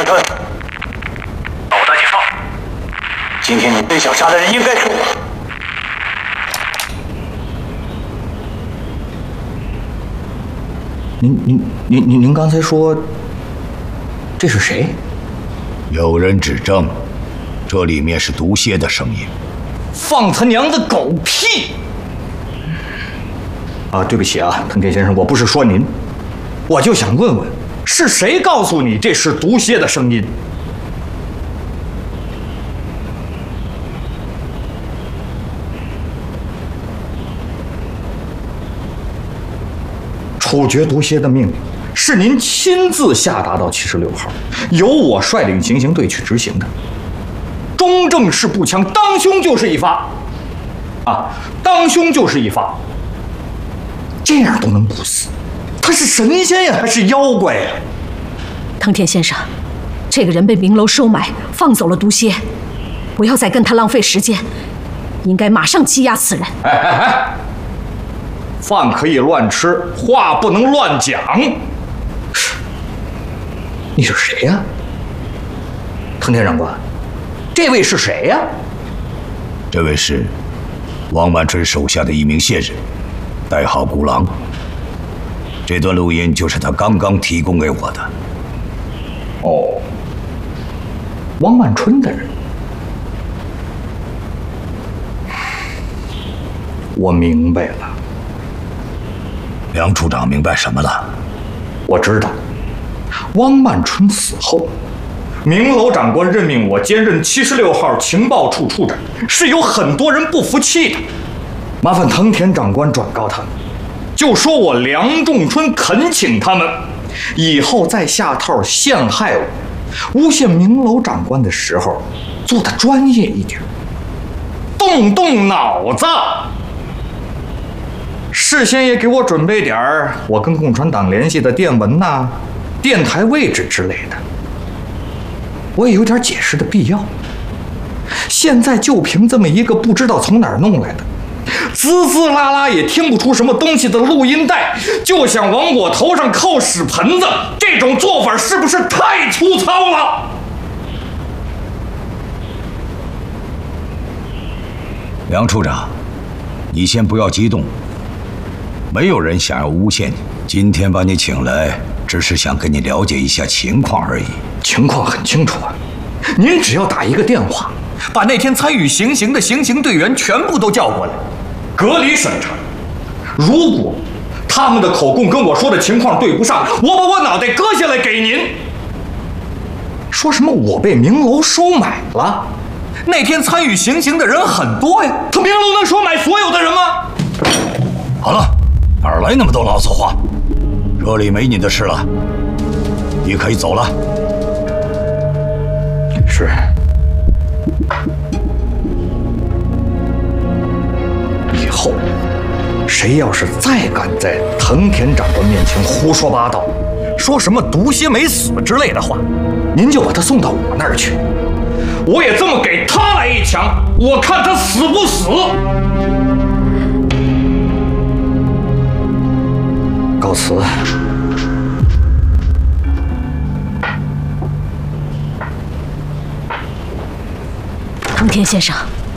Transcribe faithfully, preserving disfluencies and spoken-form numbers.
春，把我带解放。今天你最想杀的人应该是我。 您您您您您刚才说这是谁？ 有人指证，这里面是毒蝎的声音。 放他娘的狗屁！啊，对不起啊，藤田先生，我不是说您，我就想问问，是谁告诉你这是毒蝎的声音？处决毒蝎的命令是您亲自下达到七十六号，由我率领行刑队去执行的。中正式步枪，当胸就是一发，啊，当胸就是一发。这样都能不死，他是神仙呀，还是妖怪呀？ 藤田先生，这个人被明楼收买，放走了毒蝎，不要再跟他浪费时间，应该马上羁押此人。 哎哎哎！饭可以乱吃，话不能乱讲。你是谁呀？藤田长官，这位是谁呀？ 这位是王万春手下的一名线人，代号孤狼。这段录音就是他刚刚提供给我的。 哦，汪万春的人，我明白了。 梁处长明白什么了？ 我知道，汪万春死后，明楼长官任命我兼任七十六号情报处处长，是有很多人不服气的。麻烦藤田长官转告他们，就说我梁仲春恳请他们，以后再下套陷害我、诬陷明楼长官的时候，做得专业一点，动动脑子。事先也给我准备点儿我跟共产党联系的电文呐、电台位置之类的，我也有点解释的必要。现在就凭这么一个不知道从哪儿弄来的，滋滋啦啦也听不出什么东西的录音带，就想往我头上扣屎盆子，这种做法是不是太粗糙了？ 梁处长，你先不要激动。没有人想要诬陷你，今天把你请来，只是想跟你了解一下情况而已。 情况很清楚啊，您只要打一个电话，把那天参与行刑的行刑队员全部都叫过来，隔离审查。如果他们的口供跟我说的情况对不上，我把我脑袋割下来给您。说什么我被明楼收买了？那天参与行刑的人很多呀，他明楼能收买所有的人吗？ 好了，哪儿来那么多牢骚话？这里没你的事了，你可以走了。 是。以后谁要是再敢在藤田长官面前胡说八道，说什么毒蝎没死之类的话，您就把他送到我那儿去，我也这么给他来一枪，我看他死不死。告辞。 藤田先生，